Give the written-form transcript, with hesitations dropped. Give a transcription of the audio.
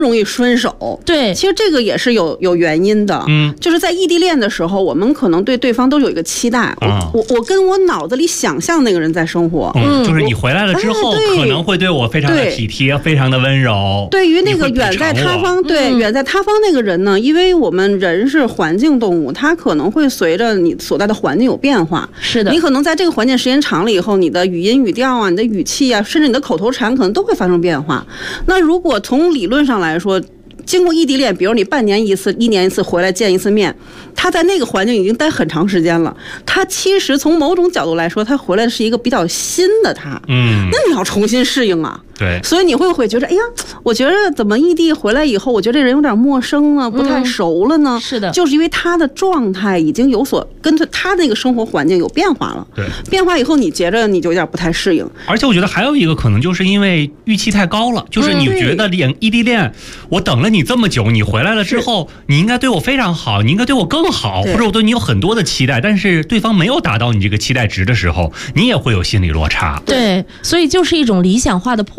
容易分手。 对， 其实这个也是有原因的。就是在异地恋的时候，我们可能对对方都有一个期待。我跟我脑子里想象那个人在生活。 就是你回来了之后，可能会对我非常的体贴，非常的温柔。 对于那个远在他方，远在他方那个人呢，因为我们人是环境动物，他可能会随着你所在的环境有变化。 是的， 你可能在这个环境时间长了以后，你的语音语调啊，你的语气啊，甚至你的口头禅可能都会发生变化。那如果从理论上来说，经过异地恋，比如你半年一次、1年一次回来见一次面，他在那个环境已经待很长时间了，他其实从某种角度来说，他回来是一个比较新的他。那你要重新适应啊。 对， 所以你会觉得，哎呀，我觉得怎么异地回来以后，我觉得这人有点陌生了，不太熟了呢？ 是的， 就是因为他的状态已经有所跟着他那个生活环境有变化了。 对， 变化以后，你觉着你就有点不太适应。 而且我觉得还有一个可能，就是因为预期太高了，就是你觉得异地恋，我等了你这么久，你回来了之后，你应该对我非常好，你应该对我更好，或者我对你有很多的期待，但是对方没有达到你这个期待值的时候，你也会有心理落差。 对，所以就是一种理想化的破